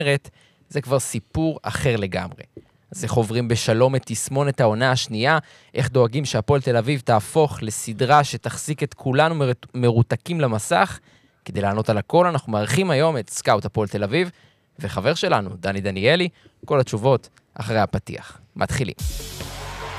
זה כבר סיפור אחר לגמרי. אז איך עוברים בשלום את תסמונת העונה השנייה, איך דואגים שהפועל תל אביב תהפוך לסדרה שתחזיק את כולנו מרותקים למסך. כדי לענות על הכל, אנחנו מארחים היום את סקאוט הפועל תל אביב, וחבר שלנו, דני דניאלי, כל התשובות אחרי הפתיח. מתחילים.